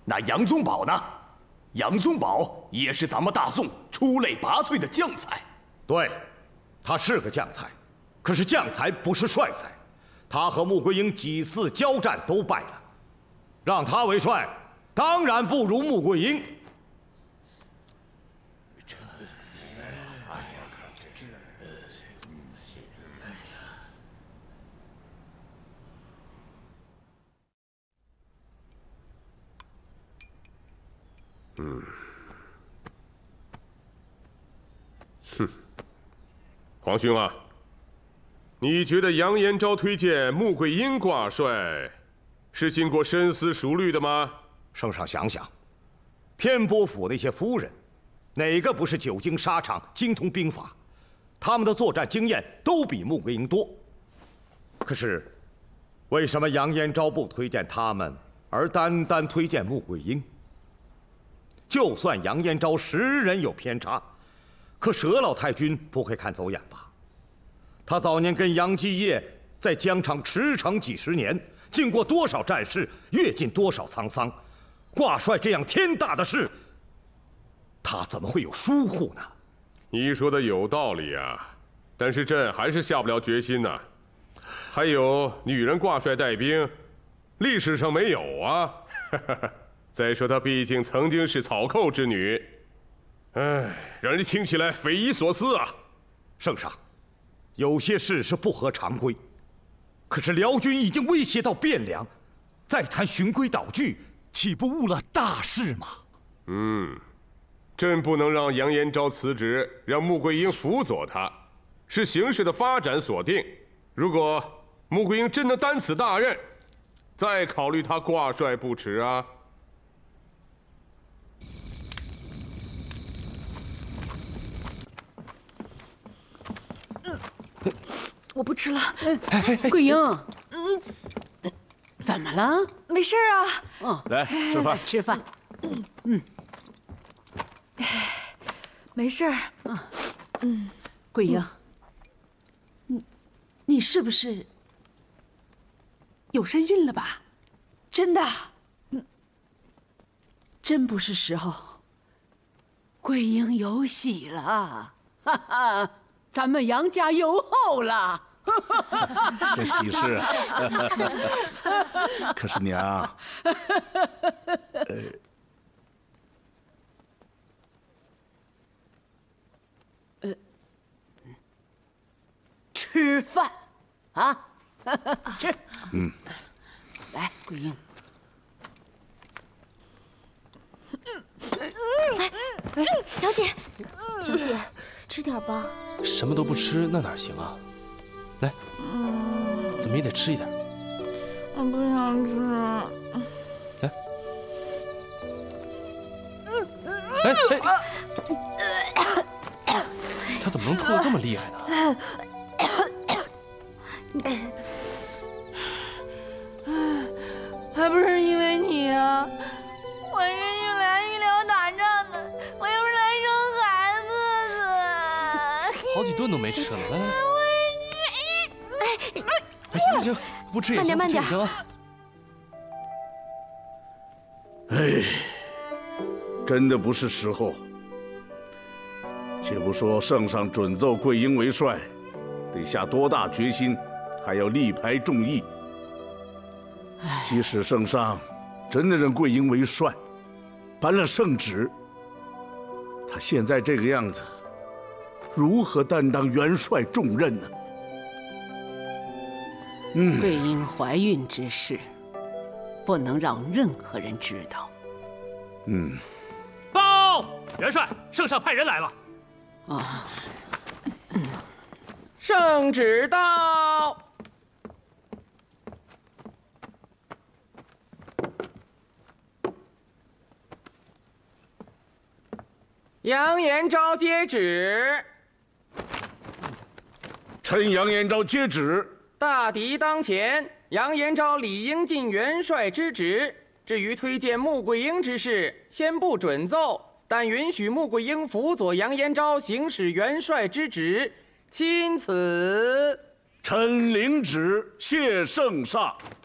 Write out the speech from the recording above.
那杨宗保呢？杨宗保也是咱们大宋出类拔萃的将才。 对，他是个将才，可是将才不是帅才。他和穆桂英几次交战都败了，让他为帅，当然不如穆桂英。 皇兄啊，你觉得杨延昭推荐穆桂英挂帅，是经过深思熟虑的吗？ 圣上想想，天波府那些夫人，哪个不是久经沙场、精通兵法？他们的作战经验都比穆桂英多。可是，为什么杨延昭不推荐他们，而单单推荐穆桂英？就算杨延昭识人有偏差，可佘老太君不会看走眼吧？他早年跟杨继业在疆场驰骋几十年，经过多少战事，阅尽多少沧桑，挂帅这样天大的事，他怎么会有疏忽呢？ 你说的有道理啊，但是朕还是下不了决心呐。还有女人挂帅带兵，历史上没有啊。再说她毕竟曾经是草寇之女，让人听起来匪夷所思啊。 圣上，有些事是不合常规，可是辽军已经威胁到汴梁，再谈循规蹈矩，岂不误了大事吗？ 朕不能让杨延昭辞职，让穆桂英辅佐他，是形势的发展所定。如果穆桂英真能担此大任，再考虑他挂帅不迟啊。 我不吃了。 桂英，怎么了？ 没事啊。 来吃饭， 吃饭。 没事儿。 桂英，你是不是有身孕了吧？真的？真不是时候。桂英有喜了，哈哈，咱们杨家有后了。 这喜事啊！可是娘， 吃饭啊，吃。来，桂英。 小姐，小姐，吃点吧。 什么都不吃那哪行啊？来，怎么也得吃一点。 我不想吃。 他怎么能吐得这么厉害呢？ 还不是因为你啊！我是用来医疗打仗的，我又不是来生孩子的。 好几顿都没吃了，来来。行行行，不吃也行， 慢点不吃也行啊。 真的不是时候。且不说圣上准奏桂英为帅，得下多大决心，还要力排众议。即使圣上真的认桂英为帅，颁了圣旨，他现在这个样子，如何担当元帅重任呢？ 桂英怀孕之事，不能让任何人知道。 报，元帅，圣上派人来了。 啊， 圣旨到。杨延昭接旨。 臣杨延昭接旨。 大敌当前，杨延昭理应尽元帅之职。至于推荐穆桂英之事，先不准奏，但允许穆桂英辅佐杨延昭行使元帅之职。钦此。 臣领旨，谢圣上。